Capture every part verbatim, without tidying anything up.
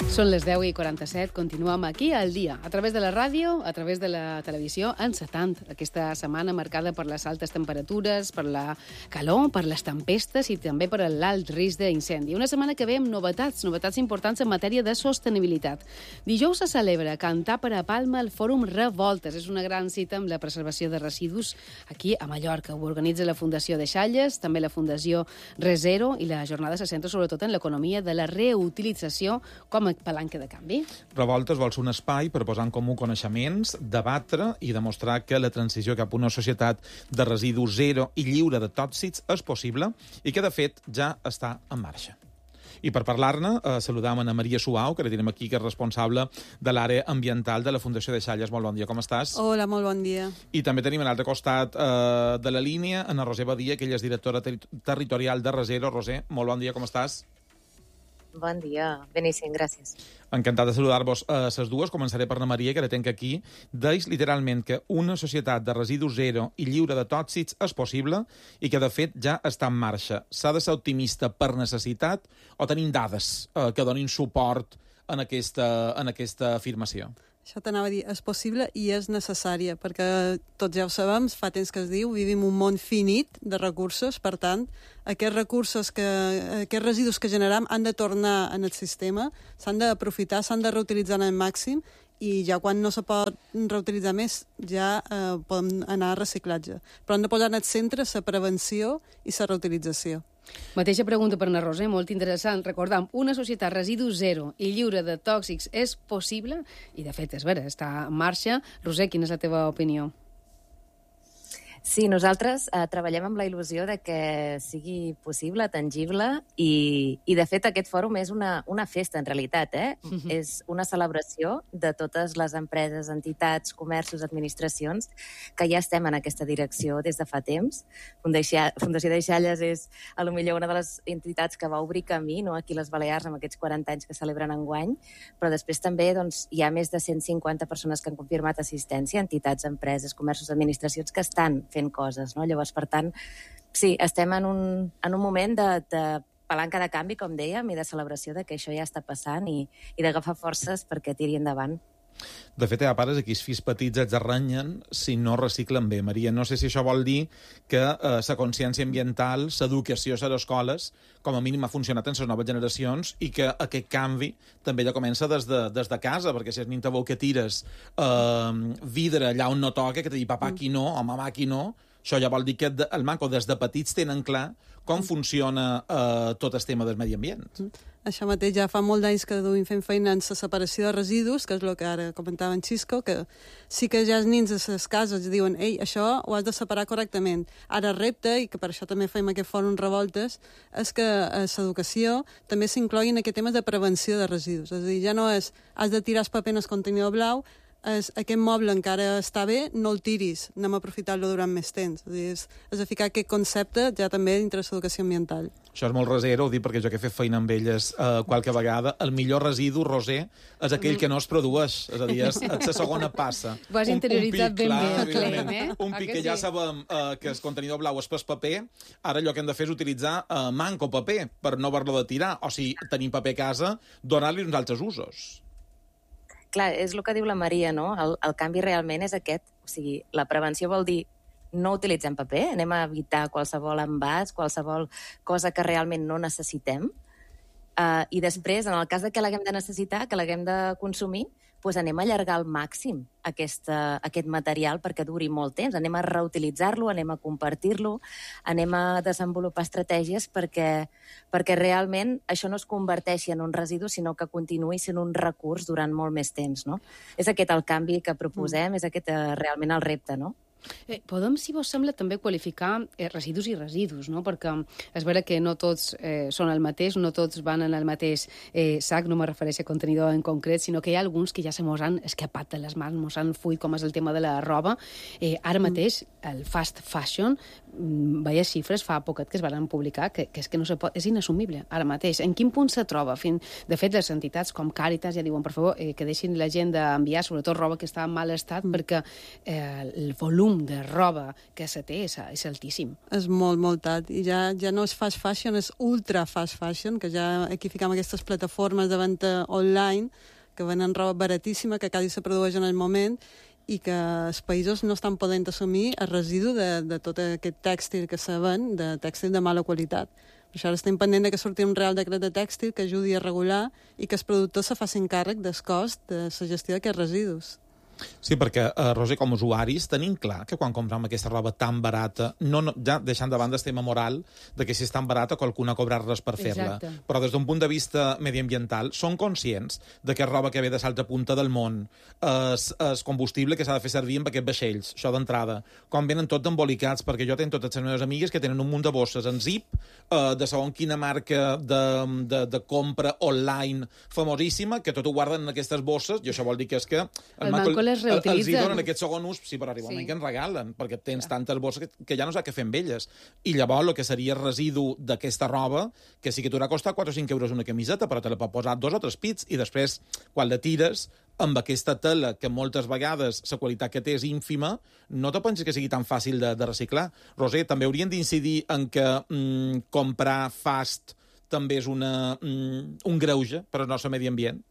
Són les deu i quaranta-set, continuem aquí al dia, a través de la ràdio, a través de la televisió, encetant aquesta setmana marcada per les altes temperatures, per la calor, per les tempestes i també per l'alt risc d'incendi. Una setmana que ve amb novetats, novetats importants en matèria de sostenibilitat. Dijous se celebra Cantar per a Palma el Fòrum Revoltes. És una gran cita amb la preservació de residus aquí a Mallorca. Ho organitza la Fundació de Xalles, també la Fundació Resero, i la jornada se centra sobretot en l'economia de la reutilització com a palanca de canvi. Revoltes vol ser un espai per posar en comú coneixements, debatre i demostrar que la transició cap a una societat de residus zero i lliure de tòxics és possible i que, de fet, ja està en marxa. I per parlar-ne, eh, saludam a Maria Suau, que la tenim aquí, que és responsable de l'àrea ambiental de la Fundació de Xalles. Molt bon dia, com estàs? Hola, molt bon dia. I també tenim a l'altre costat eh, de la línia Ana Roser Badia, que ella és directora ter territorial de Resero. Roser, molt bon dia, com estàs? Bon dia, beníssim, gràcies. Encantat de saludar-vos a les dues. Començaré per la Maria, que la tenc aquí. Deix literalment que una societat de residus zero i lliure de tòxics és possible i que, de fet, ja està en marxa. S'ha de ser optimista per necessitat o tenim dades eh, que donin suport en aquesta, en aquesta afirmació? Això t'anava a dir, és possible i és necessària, perquè tots ja ho sabem, fa temps que es diu, vivim un món finit de recursos, per tant, aquests recursos, que, aquests residus que generam han de tornar en el sistema, s'han d'aprofitar, s'han de reutilitzar al màxim, i ja quan no se pot reutilitzar més, ja eh, podem anar a reciclatge. Però hem de posar en el centre la prevenció i la reutilització. Mateixa pregunta per na Roser, molt interessant. Recordam, una societat residu zero i lliure de tòxics és possible? I, de fet, és vera, està en marxa. Roser, quina és la teva opinió? Sí, nosaltres eh, treballem amb la il·lusió de que sigui possible, tangible, i, i de fet aquest fòrum és una, una festa, en realitat, eh? Mm-hmm. És una celebració de totes les empreses, entitats, comerços, administracions, que ja estem en aquesta direcció des de fa temps. Fundació, Fundació de Xalles és, a lo millor, una de les entitats que va obrir camí, no?, aquí a les Balears, amb aquests quaranta anys que celebren enguany, però després també doncs, hi ha més de cent cinquanta persones que han confirmat assistència, entitats, empreses, comerços, administracions, que estan fent coses, no? Llavors, per tant, sí, estem en un, en un moment de, de palanca de canvi, com dèiem, i de celebració de que això ja està passant i, i d'agafar forces perquè tiri endavant. De fet, hi ha pares aquí, els fills petits els arrenyen si no reciclen bé. Maria, no sé si això vol dir que eh, la consciència ambiental, l'educació a les escoles, com a mínim ha funcionat en les noves generacions i que aquest canvi també ja comença des de, des de casa, perquè si el nin te veu que tires eh, vidre allà on no toca, que te diu papà aquí no, o mamà aquí no, això ja vol dir que el manco des de petits tenen clar com funciona eh, tot el tema del medi ambient. Això mateix, ja fa molt d'anys que duim fent feina en la separació de residus, que és el que ara comentava en Xisco, que sí que ja els nins a les cases diuen ei, això ho has de separar correctament. Ara el repte, i que per això també fem aquest fòrum Revoltes, és que a l'educació també s'incloguin aquests temes de prevenció de residus. És a dir, ja no és has de tirar el paper en el contenidor blau, és, aquest moble encara està bé, no el tiris, anem a aprofitar-lo durant més temps. És, dir, és, és a ficar aquest concepte ja també dintre l'educació ambiental. Això és molt Resero, ho dic perquè jo que he fet feina amb elles eh, qualque vegada. El millor residu, Roser, és aquell que no es produeix. És a dir, és, és la segona passa. Ho has interioritzat ben bé, Clem, eh? Un pic que ja sabem eh, que el contenidor blau és per paper, ara allò que hem de fer és utilitzar eh, manco paper per no haver-lo de tirar. O si tenim paper a casa, donar-li uns altres usos. Clar, és el que diu la Maria, no? El, el canvi realment és aquest. O sigui, la prevenció vol dir no utilitzem paper, anem a evitar qualsevol envàs, qualsevol cosa que realment no necessitem. Uh, I després, en el cas de que l'haguem de necessitar, que l'haguem de consumir, doncs anem a allargar al màxim aquesta, aquest material perquè duri molt temps. Anem a reutilitzar-lo, anem a compartir-lo, anem a desenvolupar estratègies perquè, perquè realment això no es converteixi en un residu, sinó que continuï sent un recurs durant molt més temps, no? És aquest el canvi que proposem, mm. és aquest uh, realment el repte, no? Eh, podem, si vos sembla, també qualificar eh, residus i residus, no? Perquè és vera que no tots eh, són el mateix, no tots van en el mateix eh, sac, no me refereixo a contenidor en concret, sinó que hi ha alguns que ja se mos han escapat de les mans, mos han fuit, com és el tema de la roba. Eh, ara mateix, el fast fashion, veia xifres fa poquet que es van publicar, que, que és que no se pot, és inassumible ara mateix. En quin punt se troba? Fin, de fet, les entitats com Càritas ja diuen, per favor, eh, que deixin la gent d'enviar, sobretot roba que està en mal estat, perquè eh, el volum volum de roba que se té és, és altíssim. És molt, molt alt. I ja, ja no és fast fashion, és ultra fast fashion, que ja aquí ficam aquestes plataformes de venda online que venen roba baratíssima, que quasi se produeix en el moment, i que els països no estan podent assumir el residu de, de tot aquest tèxtil que se ven, de tèxtil de mala qualitat. Per això ara estem pendent de que surti un real decret de tèxtil que ajudi a regular i que els productors se facin càrrec del cost de la gestió d'aquests residus. Sí, perquè, uh, Roser, com a usuaris, tenim clar que quan comprem aquesta roba tan barata, no, no, ja deixant de banda el tema moral de que si és tan barata qualcú no ha cobrat res per fer-la, però des d'un punt de vista mediambiental són conscients de que és roba que ve de l'altra punta del món, és, és combustible que s'ha de fer servir amb aquests vaixells, això d'entrada, com venen tots embolicats, perquè jo tenc totes les meves amigues que tenen un munt de bosses en zip, uh, de segons quina marca de, de, de compra online famosíssima, que tot ho guarden en aquestes bosses, i això vol dir que és que... El manco les reutilitzen. Els hi donen aquest segon ús, sí, però arriba un moment que ens regalen, perquè tens tantes bosses que, que ja no saps què fer amb elles. I llavors el que seria el residu d'aquesta roba, que sí que t'haurà costat quatre o cinc euros una camiseta, però te la pot posar dos o tres pits, i després, quan la tires, amb aquesta tela, que moltes vegades la qualitat que té és ínfima, no te pensis que sigui tan fàcil de, de reciclar. Roser, també haurien d'incidir en que mm, comprar fast també és una, mm, un greuge per al nostre medi ambient?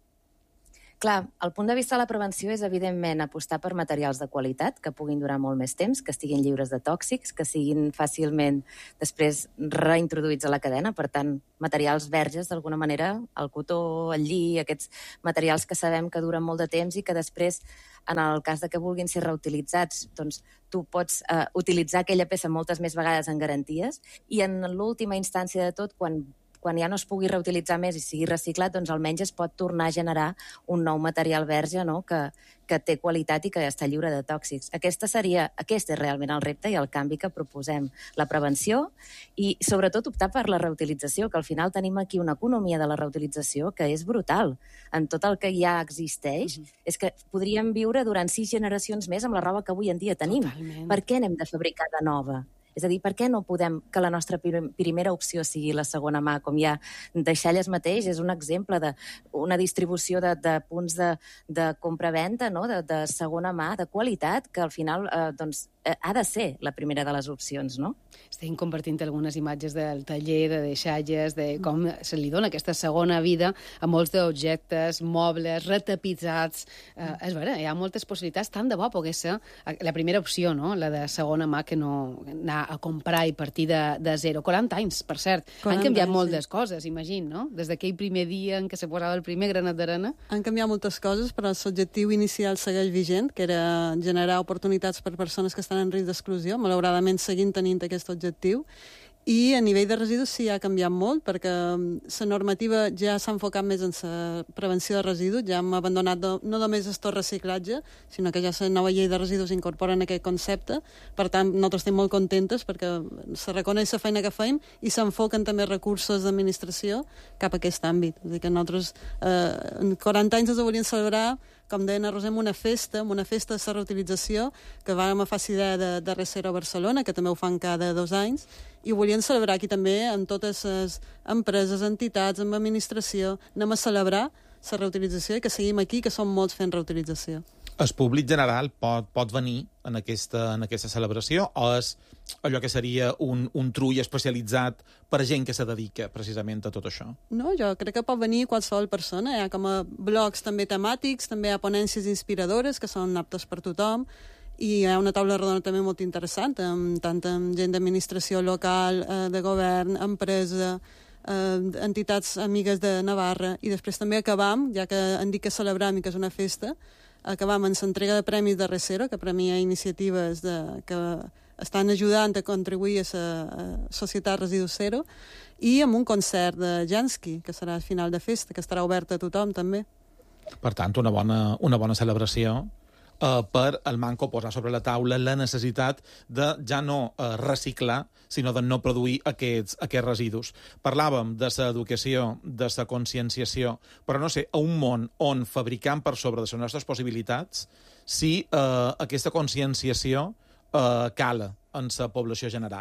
Clar, el punt de vista de la prevenció és, evidentment, apostar per materials de qualitat, que puguin durar molt més temps, que estiguin lliures de tòxics, que siguin fàcilment després reintroduïts a la cadena, per tant, materials verges, d'alguna manera, el cotó, el lli, aquests materials que sabem que duren molt de temps i que després, en el cas de que vulguin ser reutilitzats, doncs tu pots eh, utilitzar aquella peça moltes més vegades en garanties, i en l'última instància de tot, quan quan ja no es pugui reutilitzar més i sigui reciclat, doncs almenys es pot tornar a generar un nou material verge, no?, que, que té qualitat i que està lliure de tòxics. Aquesta seria, aquest és realment el repte i el canvi que proposem. La prevenció i, sobretot, optar per la reutilització, que al final tenim aquí una economia de la reutilització que és brutal. En tot el que ja existeix, mm-hmm. és que podríem viure durant sis generacions més amb la roba que avui en dia tenim. Totalment. Per què n'hem de fabricar de nova? És a dir, per què no podem que la nostra primera opció sigui la segona mà? Com ja Deixalles mateix és un exemple d'una distribució de, de punts de, de compra-venda, no?, de, de segona mà, de qualitat, que al final eh, doncs, eh, ha de ser la primera de les opcions, no? Estem compartint algunes imatges del taller de Deixalles, de com se li dona aquesta segona vida a molts d'objectes, mobles, retapitzats. Eh, és vera, hi ha moltes possibilitats, tant de bo pogués ser la primera opció, no?, la de segona mà, que no anar a comprar i partir de, de zero. quaranta anys, per cert. Han canviat anys, moltes sí. coses, imagino, no? Des d'aquell primer dia en què se posava el primer granet d'arena. Han canviat moltes coses, però l'objectiu inicial segueix vigent, que era generar oportunitats per persones que estan en risc d'exclusió. Malauradament seguim tenint aquest objectiu. I a nivell de residus sí ha canviat molt, perquè la normativa ja s'ha enfocat més en la prevenció de residus, ja hem abandonat de, no només el tot reciclatge, sinó que ja la nova llei de residus incorpora en aquest concepte. Per tant, nosaltres estem molt contentes perquè se reconeix la feina que fem i s'enfoquen també recursos d'administració cap a aquest àmbit. És a dir, que nosaltres eh, en quaranta anys ens ho volíem celebrar, com deia Roser, amb una festa, amb una festa de la reutilització, que vam a fer idea de, de Recero a Barcelona, que també ho fan cada dos anys, i ho volien celebrar aquí també amb totes les empreses, entitats, amb administració. Anem a celebrar la reutilització i que seguim aquí, que som molts fent reutilització. El públic general pot, pot venir en aquesta, en aquesta celebració o és allò que seria un, un trull especialitzat per a gent que se dedica precisament a tot això? No, jo crec que pot venir qualsevol persona. Hi ha com a blocs també temàtics, també hi ha ponències inspiradores que són aptes per tothom, i hi ha una taula redona també molt interessant, amb, tant amb gent d'administració local, eh, de govern, empresa, eh, entitats amigues de Navarra, i després també acabam, ja que han dit que celebram i que és una festa, acabam amb l'entrega de premis de Recero, que premia iniciatives de, que estan ajudant a contribuir a la societat Residus Zero, i amb un concert de Jansky, que serà al final de festa, que estarà obert a tothom també. Per tant, una bona, una bona celebració eh, per el Manco posar sobre la taula la necessitat de ja no eh, reciclar, sinó de no produir aquests, aquests residus. Parlàvem de l'educació, de la conscienciació, però no sé, a un món on fabricant per sobre de les nostres possibilitats, si eh, aquesta conscienciació eh, cala en la població general.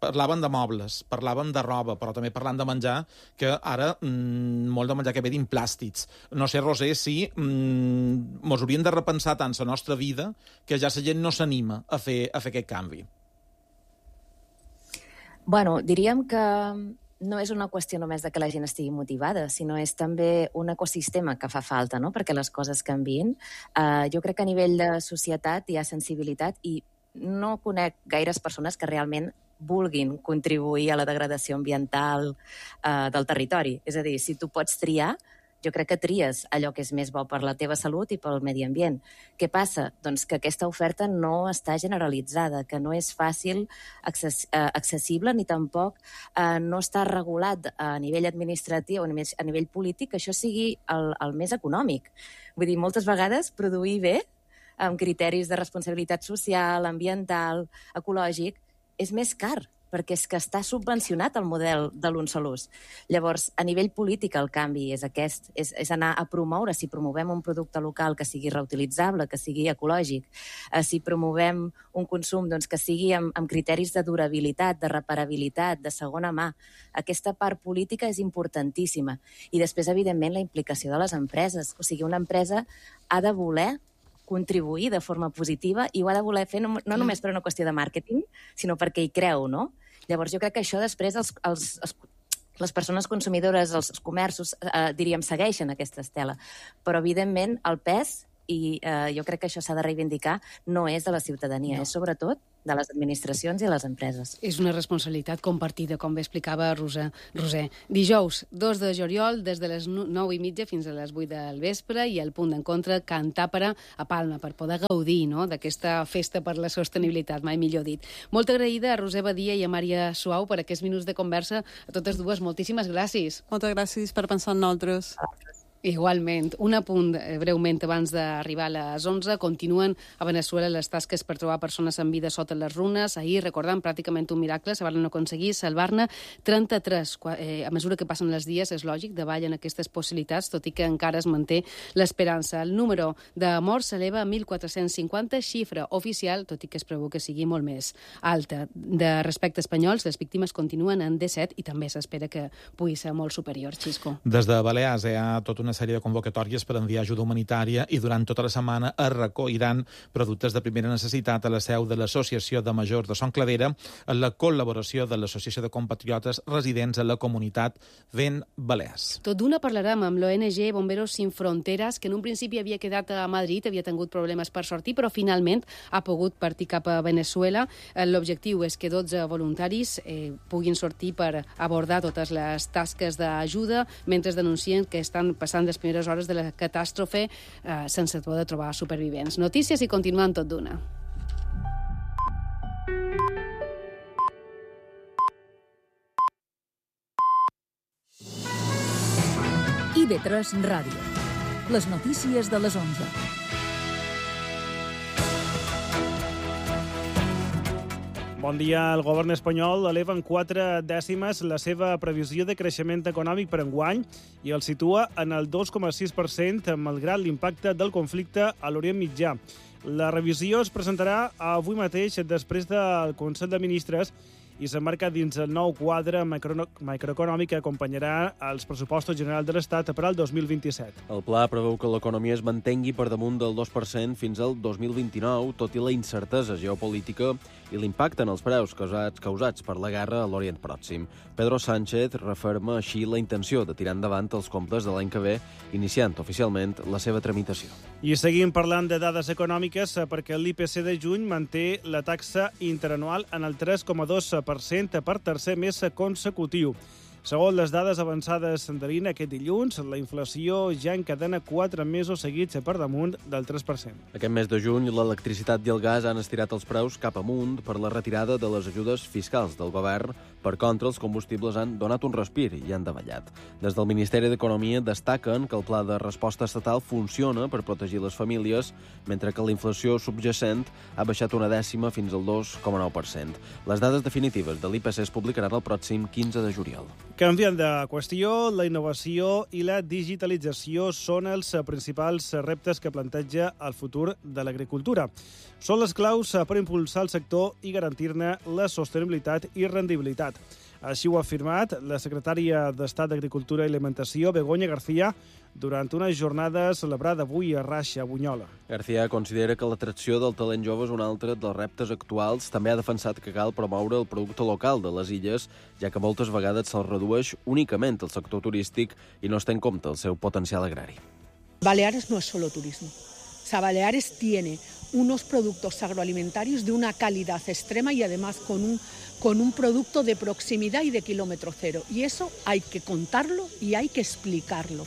Parlaven de mobles, parlaven de roba, però també parlant de menjar, que ara mmm, molt de menjar que ve dins plàstics. No sé, Roser, si mmm, mos hauríem de repensar tant la nostra vida que ja la gent no s'anima a fer, a fer aquest canvi. Bueno, diríem que no és una qüestió només de que la gent estigui motivada, sinó és també un ecosistema que fa falta, no?, perquè les coses canviïn. Uh, jo crec que a nivell de societat hi ha sensibilitat i no conec gaires persones que realment vulguin contribuir a la degradació ambiental eh, del territori. És a dir, si tu pots triar, jo crec que tries allò que és més bo per la teva salut i pel medi ambient. Què passa? Doncs que aquesta oferta no està generalitzada, que no és fàcil, access eh, accessible, ni tampoc eh, no està regulat a nivell administratiu o a nivell, a nivell polític, que això sigui el, el més econòmic. Vull dir, moltes vegades produir bé amb criteris de responsabilitat social, ambiental, ecològic, és més car, perquè és que està subvencionat el model de l'un sol ús. Llavors, a nivell polític el canvi és aquest, és, és anar a promoure, si promovem un producte local que sigui reutilitzable, que sigui ecològic, eh, si promovem un consum doncs, que sigui amb, amb criteris de durabilitat, de reparabilitat, de segona mà. Aquesta part política és importantíssima. I després, evidentment, la implicació de les empreses. O sigui, una empresa ha de voler contribuir de forma positiva i ho ha de voler fer no, no només per una qüestió de màrqueting, sinó perquè hi creu, no? Llavors jo crec que això després els, els, els, les persones consumidores, els, els comerços, eh, diríem, segueixen aquesta estela. Però, evidentment, el pes, i eh, jo crec que això s'ha de reivindicar, no és de la ciutadania, no. És sobretot de les administracions i les empreses. És una responsabilitat compartida, com bé explicava Roser. Roser. Dijous, dos de juliol, des de les nou i mitja fins a les vuit del vespre, i el punt d'encontre Can Tàpera a Palma, per poder gaudir, no?, d'aquesta festa per la sostenibilitat, mai millor dit. Molt agraïda a Roser Badia i a Mària Suau per aquests minuts de conversa. A totes dues, moltíssimes gràcies. Moltes gràcies per pensar en nosaltres. Igualment. Un apunt eh, breument abans d'arribar a les onze. Continuen a Veneçuela les tasques per trobar persones amb vida sota les runes. Ahir, recordant, pràcticament un miracle, se van aconseguir salvar-ne trenta-tres. Eh, a mesura que passen els dies, és lògic, davallen aquestes possibilitats, tot i que encara es manté l'esperança. El número de morts s'eleva a mil quatre-cents cinquanta, xifra oficial, tot i que es preveu que sigui molt més alta. De respecte a espanyols, les víctimes continuen en disset i també s'espera que pugui ser molt superior. Xisco. Des de Balears hi ha tota una sèrie de convocatòries per enviar ajuda humanitària i durant tota la setmana es recolliran productes de primera necessitat a la seu de l'Associació de Majors de Son Cladera en la col·laboració de l'Associació de Compatriotes Residents a la Comunitat Vent Balears. Tot d'una parlarem amb l'O N G Bomberos Sin Fronteras, que en un principi havia quedat a Madrid, havia tingut problemes per sortir, però finalment ha pogut partir cap a Veneçuela. L'objectiu és que dotze voluntaris eh, puguin sortir per abordar totes les tasques d'ajuda, mentre denuncien que estan passant les primeres hores de la catàstrofe eh, sense poder trobar supervivents. Notícies i continuem tot d'una. I V tres Ràdio. Les notícies de les onze. Bon dia. El govern espanyol eleva en quatre dècimes la seva previsió de creixement econòmic per enguany i el situa en el dos coma sis per cent, malgrat l'impacte del conflicte a l'Orient Mitjà. La revisió es presentarà avui mateix després del Consell de Ministres i s'emmarca dins el nou quadre macro macroeconòmic que acompanyarà els pressupostos generals de l'Estat per al dos mil vint-i-set. El pla preveu que l'economia es mantengui per damunt del dos per cent fins al dos mil vint-i-nou, tot i la incertesa geopolítica i l'impacte en els preus causats, causats per la guerra a l'Orient Pròxim. Pedro Sánchez referma així la intenció de tirar endavant els comptes de l'any que ve, iniciant oficialment la seva tramitació. I seguim parlant de dades econòmiques perquè l'I P C de juny manté la taxa interanual en el tres coma dos per cent per tercer mes consecutiu. Segons les dades avançades de l'I N E aquest dilluns, la inflació ja encadena quatre mesos seguits per damunt del tres per cent. Aquest mes de juny, l'electricitat i el gas han estirat els preus cap amunt per la retirada de les ajudes fiscals del govern Per contra, els combustibles han donat un respir i han davallat. Des del Ministeri d'Economia destaquen que el pla de resposta estatal funciona per protegir les famílies, mentre que la inflació subjacent ha baixat una dècima fins al dos coma nou per cent. Les dades definitives de l'I P C es publicaran el pròxim quinze de juliol. Canviant de qüestió, la innovació i la digitalització són els principals reptes que planteja el futur de l'agricultura. Són les claus per impulsar el sector i garantir-ne la sostenibilitat i rendibilitat. Així ho ha afirmat la secretària d'Estat d'Agricultura i Alimentació, Begoña García, durant una jornada celebrada avui a Raixa, a Bunyola. García considera que l'atracció del talent jove és un altre dels reptes actuals. També ha defensat que cal promoure el producte local de les illes, ja que moltes vegades se'l redueix únicament al sector turístic i no es té en compte el seu potencial agrari. Baleares no es solo turismo. O sea, Baleares tiene unos productos agroalimentarios de una calidad extrema y además con un, con un producto de proximidad y de kilómetro cero. Y eso hay que contarlo y hay que explicarlo.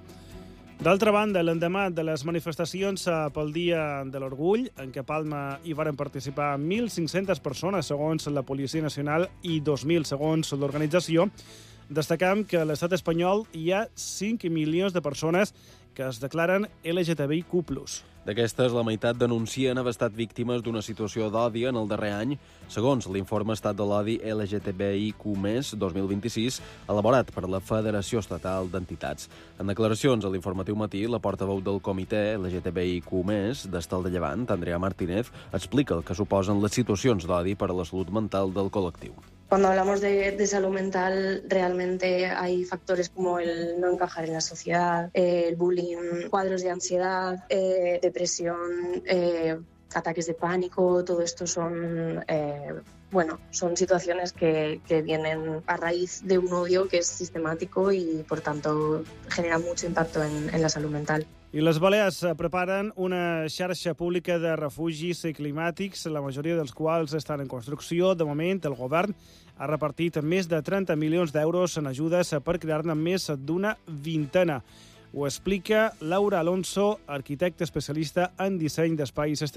D'altra banda, l'endemà de les manifestacions pel Dia de l'Orgull, en què a Palma hi varen participar mil cinc-centes persones, segons la Policia Nacional, i dos mil, segons l'organització, destacam que a l'estat espanyol hi ha cinc milions de persones que es declaren L G T B I Q plus. D'aquestes, la meitat denuncien haver estat víctimes d'una situació d'odi en el darrer any, segons l'informe Estat de l'Odi L G T B I Q més dos mil vint-i-sis, elaborat per la Federació Estatal d'Entitats. En declaracions a l'Informatiu Matí, la portaveu del comitè L G T B I Q més d'Estel de Llevant, Andrea Martínez, explica el que suposen les situacions d'odi per a la salut mental del col·lectiu. Cuando hablamos de, de salud mental, realmente hay factores como el no encajar en la sociedad, eh, el bullying, cuadros de ansiedad, eh, depresión, eh, ataques de pánico. Todo esto son, eh, bueno, son situaciones que, que vienen a raíz de un odio que es sistemático y, por tanto, genera mucho impacto en, en la salud mental. I les Balears preparen una xarxa pública de refugis climàtics, la majoria dels quals estan en construcció. De moment, el govern ha repartit més de trenta milions d'euros en ajudes per crear-ne més d'una vintena. Ho explica Laura Alonso, arquitecta especialista en disseny d'espais